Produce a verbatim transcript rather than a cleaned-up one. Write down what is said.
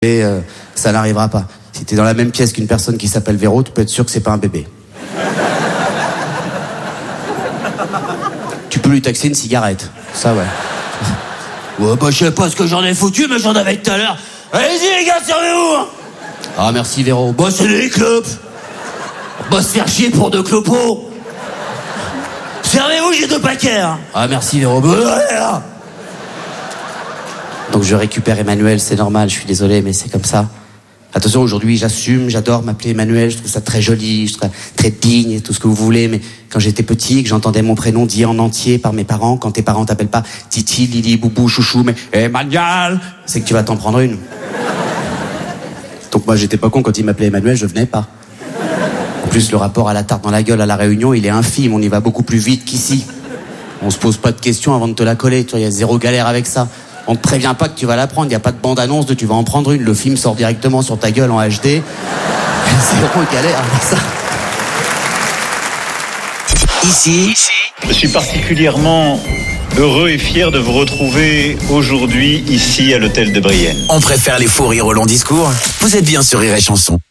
Et euh, ça n'arrivera pas. Si t'es dans la même pièce qu'une personne qui s'appelle Véro, tu peux être sûr que c'est pas un bébé. Tu peux lui taxer une cigarette. Ça, ouais. Ouais, bah, je sais pas ce que j'en ai foutu, mais j'en avais tout à l'heure. Allez-y, les gars, servez-vous. Ah, merci, Véro. Bah, c'est des clopes. On va se faire chier pour deux clopos. Servez-vous, j'ai deux paquets. Hein. Ah, merci, Véro. Bah, ouais, là. Donc, je récupère Emmanuel, c'est normal, je suis désolé, mais c'est comme ça. Attention, aujourd'hui, j'assume, j'adore m'appeler Emmanuel, je trouve ça très joli, je trouve ça très digne, tout ce que vous voulez, mais quand j'étais petit et que j'entendais mon prénom dit en entier par mes parents, quand tes parents t'appellent pas Titi, Lili, Boubou, Chouchou, mais Emmanuel, c'est que tu vas t'en prendre une. Donc moi, j'étais pas con, quand ils m'appelaient Emmanuel, je venais pas. En plus, le rapport à la tarte dans la gueule à la Réunion, il est infime, on y va beaucoup plus vite qu'ici. On se pose pas de questions avant de te la coller, tu vois, il y a zéro galère avec ça. On te prévient pas que tu vas la prendre, il n'y a pas de bande-annonce de tu vas en prendre une, le film sort directement sur ta gueule en H D. Zéro galère avec ça. Ici, je suis particulièrement heureux et fier de vous retrouver aujourd'hui ici à l'hôtel de Brienne. On préfère les faux rires aux longs discours. Vous êtes bien sur Rire et Chanson.